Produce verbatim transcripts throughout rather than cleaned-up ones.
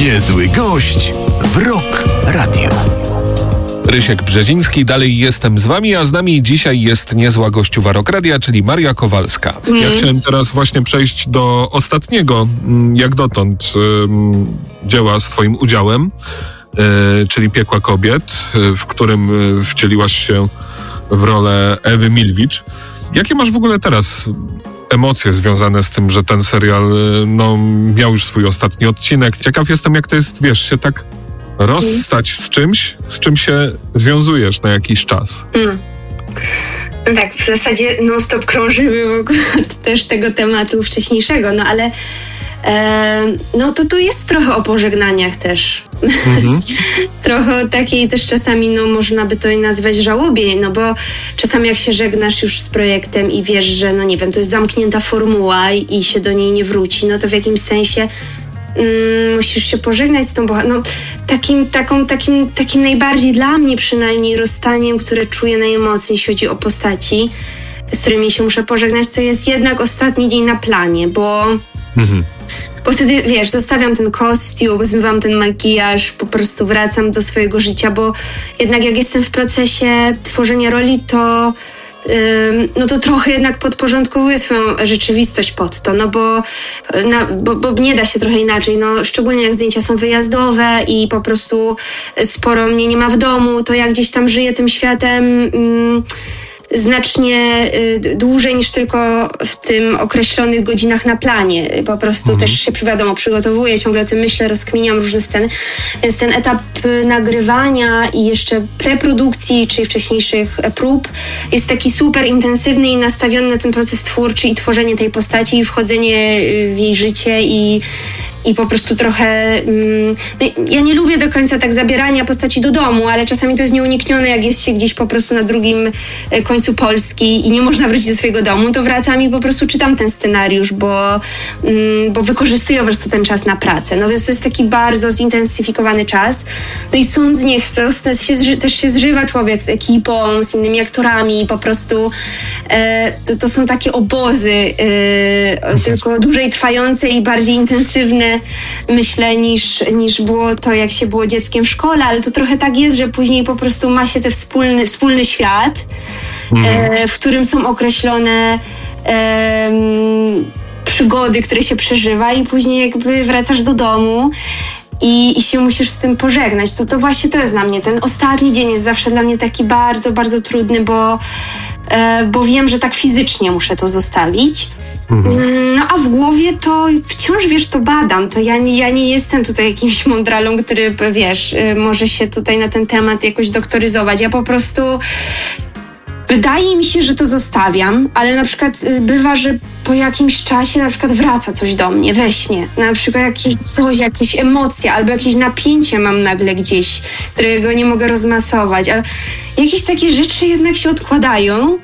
Niezły gość w Rock Radio. Rysiek Brzeziński, dalej jestem z wami, a z nami dzisiaj jest niezła gościuwa Rock Radia, czyli Maria Kowalska. Mm. Ja chciałem teraz właśnie przejść do ostatniego, jak dotąd, dzieła z twoim udziałem, czyli Piekła kobiet, w którym wcieliłaś się w rolę Ewy Milwicz. Jakie masz w ogóle teraz emocje związane z tym, że ten serial no, miał już swój ostatni odcinek? Ciekaw jestem, jak to jest, wiesz, się tak rozstać z czymś, z czym się związujesz na jakiś czas. Mm. No tak, w zasadzie non-stop krążymy wokół też tego tematu wcześniejszego, no ale e, no to tu jest trochę o pożegnaniach też. Mm-hmm. Trochę o takiej też czasami, no można by to nazwać żałobie, no bo czasami jak się żegnasz już z projektem i wiesz, że no nie wiem, to jest zamknięta formuła i, i się do niej nie wróci, no to w jakimś sensie Mm, musisz się pożegnać z tą bohaterką. No, takim, taką, takim, takim najbardziej dla mnie przynajmniej rozstaniem, które czuję najmocniej, jeśli chodzi o postaci, z którymi się muszę pożegnać, to jest jednak ostatni dzień na planie, bo mhm. bo wtedy, wiesz, zostawiam ten kostium, zmywam ten makijaż, po prostu wracam do swojego życia, bo jednak jak jestem w procesie tworzenia roli, to no to trochę jednak podporządkowuję swoją rzeczywistość pod to, no bo, na, bo, bo nie da się trochę inaczej, no szczególnie jak zdjęcia są wyjazdowe i po prostu sporo mnie nie ma w domu, to ja gdzieś tam żyję tym światem mm, znacznie y, dłużej niż tylko w tym określonych godzinach na planie. Po prostu mhm. też się, wiadomo, przygotowuję, ciągle o tym myślę, rozkminiam różne sceny. Więc ten etap nagrywania i jeszcze preprodukcji, czyli wcześniejszych prób jest taki super intensywny i nastawiony na ten proces twórczy i tworzenie tej postaci i wchodzenie w jej życie i I po prostu trochę... Mm, no ja nie lubię do końca tak zabierania postaci do domu, ale czasami to jest nieuniknione, jak jest się gdzieś po prostu na drugim końcu Polski i nie można wrócić do swojego domu, to wracam i po prostu czytam ten scenariusz, bo, mm, bo wykorzystuję po prostu ten czas na pracę. No więc to jest taki bardzo zintensyfikowany czas. No i sąd nie chce, się, też się zżywa człowiek z ekipą, z innymi aktorami, po prostu e, to, to są takie obozy, e, tylko dłużej trwające i bardziej intensywne, myślę, niż, niż było to, jak się było dzieckiem w szkole, ale to trochę tak jest, że później po prostu ma się ten wspólny, wspólny świat, mhm. e, w którym są określone e, przygody, które się przeżywa i później jakby wracasz do domu i, i się musisz z tym pożegnać. To, to właśnie to jest dla mnie, ten ostatni dzień jest zawsze dla mnie taki bardzo, bardzo trudny, bo, e, bo wiem, że tak fizycznie muszę to zostawić. Mhm. No a w głowie to wciąż, wiesz, to badam, to ja nie, ja nie jestem tutaj jakimś mądralą, który, wiesz, może się tutaj na ten temat jakoś doktoryzować. Ja po prostu wydaje mi się, że to zostawiam, ale na przykład bywa, że po jakimś czasie na przykład wraca coś do mnie we śnie, na przykład jakieś coś, jakieś emocje albo jakieś napięcie mam nagle gdzieś, którego nie mogę rozmasować, ale jakieś takie rzeczy jednak się odkładają.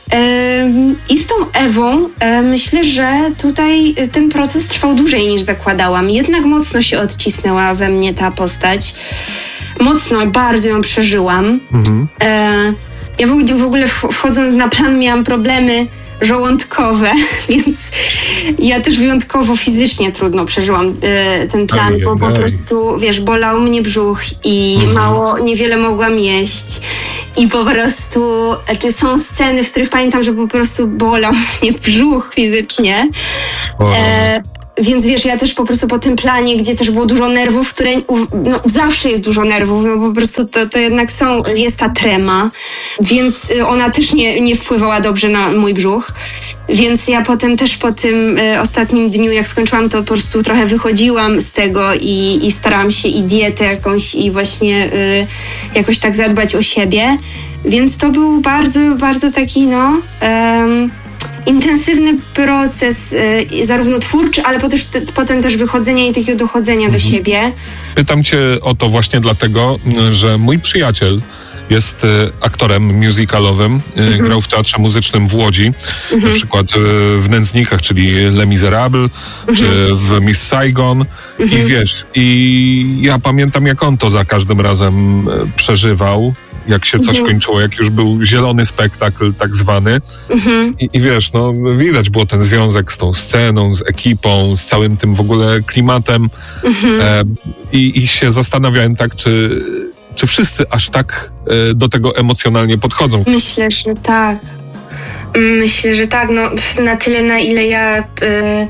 I z tą Ewą myślę, że tutaj ten proces trwał dłużej niż zakładałam. Jednak mocno się odcisnęła we mnie ta postać. Mocno, bardzo ją przeżyłam. Mhm. Ja w ogóle wchodząc na plan miałam problemy żołądkowe, więc ja też wyjątkowo fizycznie trudno przeżyłam ten plan, bo po prostu, wiesz, bolał mnie brzuch i mhm. mało, niewiele mogłam jeść. I po prostu, znaczy są sceny, w których pamiętam, że po prostu bolał mnie brzuch fizycznie. E, więc wiesz, ja też po prostu po tym planie, gdzie też było dużo nerwów, które no, zawsze jest dużo nerwów, no po prostu to, to jednak są, jest ta trema, więc ona też nie, nie wpływała dobrze na mój brzuch. Więc ja potem też po tym y, ostatnim dniu, jak skończyłam, to po prostu trochę wychodziłam z tego i, i starałam się i dietę jakąś i właśnie y, jakoś tak zadbać o siebie. Więc to był bardzo, bardzo taki, no... Um, intensywny proces, y, zarówno twórczy, ale potem, te, potem też wychodzenia i takiego dochodzenia mhm. do siebie. Pytam cię o to właśnie dlatego, że mój przyjaciel jest y, aktorem musicalowym, y, mhm. grał w Teatrze Muzycznym w Łodzi, mhm. na przykład y, w Nędznikach, czyli Les Miserables, mhm. czy w Miss Saigon mhm. i wiesz, i ja pamiętam, jak on to za każdym razem y, przeżywał jak się coś mhm. kończyło, jak już był zielony spektakl tak zwany. Mhm. I, I wiesz, no widać było ten związek z tą sceną, z ekipą, z całym tym w ogóle klimatem. Mhm. E, i, I się zastanawiałem tak, czy, czy wszyscy aż tak e, do tego emocjonalnie podchodzą. Myślę, że tak. Myślę, że tak. No, na tyle, na ile ja... E...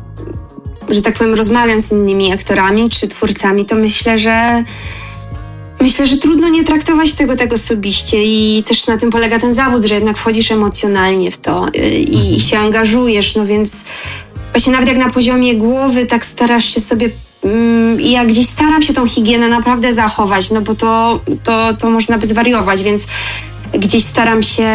że tak powiem, rozmawiam z innymi aktorami czy twórcami, to myślę, że myślę, że trudno nie traktować tego tak osobiście i też na tym polega ten zawód, że jednak wchodzisz emocjonalnie w to i, i się angażujesz, no więc właśnie nawet jak na poziomie głowy tak starasz się sobie mm, ja gdzieś staram się tą higienę naprawdę zachować, no bo to, to, to można by zwariować, więc gdzieś staram się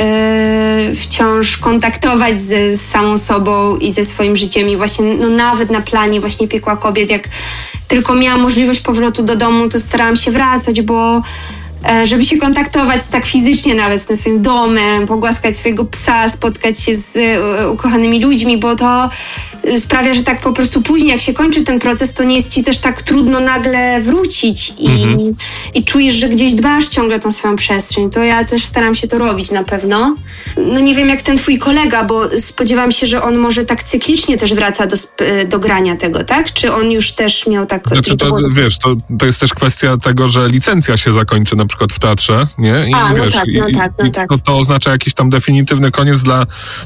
yy, wciąż kontaktować z, z samą sobą i ze swoim życiem i właśnie no, nawet na planie właśnie Piekła Kobiet, jak tylko miałam możliwość powrotu do domu, to starałam się wracać, bo e, żeby się kontaktować tak fizycznie nawet z tym swoim domem, pogłaskać swojego psa, spotkać się z e, ukochanymi ludźmi, bo to e, sprawia, że tak po prostu później, jak się kończy ten proces, to nie jest ci też tak trudno nagle wrócić i, mhm. i czujesz, że gdzieś dbasz ciągle tą swoją przestrzeń. To ja też staram się to robić na pewno. No nie wiem, jak ten twój kolega, bo spodziewam się, że on może tak cyklicznie też wraca do, do grania tego, tak? Czy on już też miał tak... Znaczy to, to wiesz, to, to jest też kwestia tego, że licencja się zakończy na przykład w teatrze, nie? I A, wiesz, no tak, no i, tak, no i tak. To, to oznacza jakiś tam definitywny koniec dla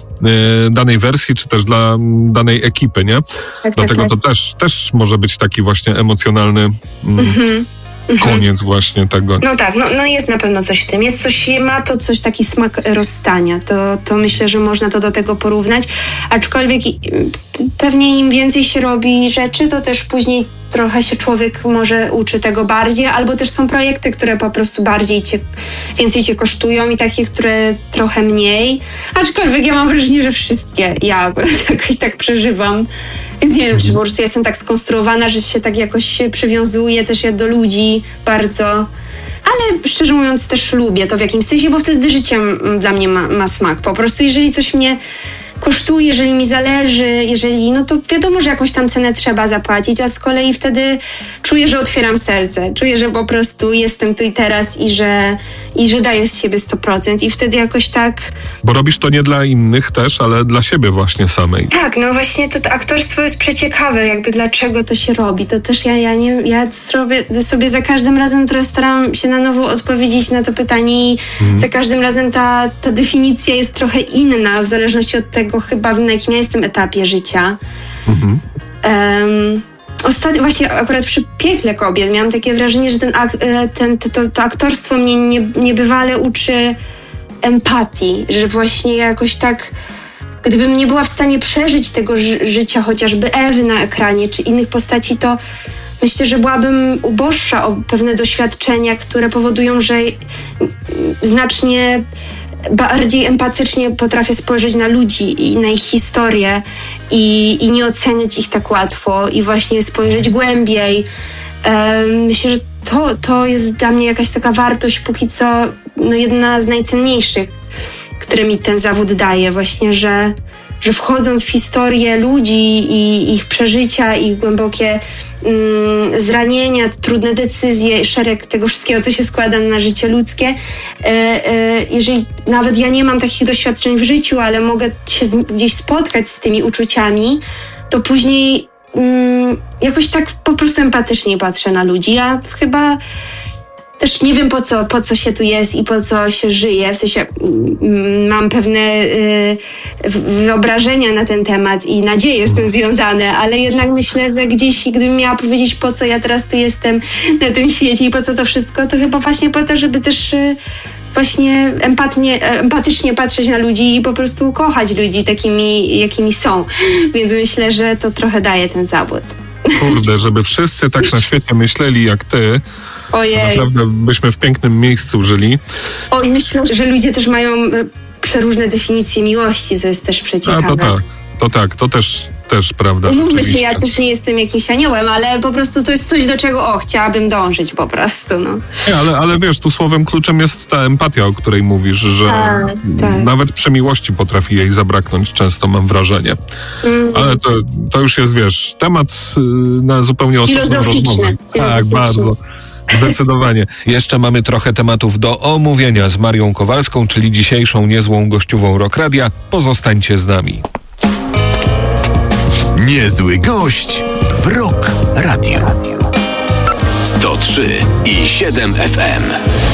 y, danej wersji, czy też dla m, danej ekipy, nie? Tak, Dlatego tak, tak. to też, też może być taki właśnie emocjonalny mm, mhm. koniec właśnie tego. No tak, no, no jest na pewno coś w tym. Jest coś, ma to coś, taki smak rozstania. To, to myślę, że można to do tego porównać. Aczkolwiek pewnie im więcej się robi rzeczy, to też później trochę się człowiek może uczy tego bardziej, albo też są projekty, które po prostu bardziej cię, więcej cię kosztują i takie, które trochę mniej. Aczkolwiek ja mam wrażenie, że wszystkie ja akurat jakoś tak przeżywam. Więc nie wiem, czy po prostu jestem tak skonstruowana, że się tak jakoś przywiązuję też ja do ludzi bardzo. Ale szczerze mówiąc też lubię to w jakimś sensie, bo wtedy życie dla mnie ma, ma smak. Po prostu jeżeli coś mnie kosztuje, jeżeli mi zależy, jeżeli, no to wiadomo, że jakąś tam cenę trzeba zapłacić, a z kolei wtedy czuję, że otwieram serce, czuję, że po prostu jestem tu i teraz i że, i że daję z siebie sto procent i wtedy jakoś tak... Bo robisz to nie dla innych też, ale dla siebie właśnie samej. Tak, no właśnie to, to aktorstwo jest przeciekawe, jakby dlaczego to się robi. To też ja, ja nie, ja sobie, sobie za każdym razem trochę staram się na nowo odpowiedzieć na to pytanie i mm. za każdym razem ta, ta definicja jest trochę inna, w zależności od tego chyba, na jakim ja jestem etapie życia. Mhm. Um, Ostatnio właśnie akurat przy Piekle Kobiet miałam takie wrażenie, że ten, ak- ten, to, to aktorstwo mnie nie, niebywale uczy empatii, że właśnie jakoś tak, gdybym nie była w stanie przeżyć tego ży- życia chociażby Ewy na ekranie, czy innych postaci, to myślę, że byłabym uboższa o pewne doświadczenia, które powodują, że znacznie bardziej empatycznie potrafię spojrzeć na ludzi i na ich historię i, i nie oceniać ich tak łatwo i właśnie spojrzeć głębiej. Um, myślę, że to, to jest dla mnie jakaś taka wartość póki co no jedna z najcenniejszych, które mi ten zawód daje. Właśnie, że, że wchodząc w historię ludzi i ich przeżycia, ich głębokie mm, zranienia, trudne decyzje, szereg tego wszystkiego, co się składa na życie ludzkie. E, e, jeżeli nawet ja nie mam takich doświadczeń w życiu, ale mogę się z, gdzieś spotkać z tymi uczuciami, to później mm, jakoś tak po prostu empatycznie patrzę na ludzi. Ja chyba też nie wiem, po co, po co się tu jest i po co się żyje. W sensie mm, mam pewne y, wyobrażenia na ten temat i nadzieje z tym związane, ale jednak myślę, że gdzieś, gdybym miała powiedzieć, po co ja teraz tu jestem na tym świecie i po co to wszystko, to chyba właśnie po to, żeby też y, właśnie empatnie, empatycznie patrzeć na ludzi i po prostu kochać ludzi takimi, jakimi są. Więc myślę, że to trochę daje ten zawód. Kurde, żeby wszyscy tak na świecie myśleli jak ty, Ojej. Naprawdę byśmy w pięknym miejscu żyli. O, myślę, że ludzie też mają przeróżne definicje miłości, co jest też przeciekawe. A, to tak, to tak, to też, też prawda. Mówmy się, ja też nie jestem jakimś aniołem, ale po prostu to jest coś, do czego o, chciałabym dążyć po prostu, no. Nie, ale, ale wiesz, tu słowem kluczem jest ta empatia, o której mówisz, że tak, tak. nawet przy miłości potrafi jej zabraknąć często, mam wrażenie. Mm. Ale to, to już jest, wiesz, temat na zupełnie osobną rozmowę. Tak, bardzo. Zdecydowanie. Jeszcze mamy trochę tematów do omówienia z Marią Kowalską, czyli dzisiejszą niezłą gościową Rock Radia. Pozostańcie z nami. Niezły gość w Rock Radio. sto trzy i siedem F M.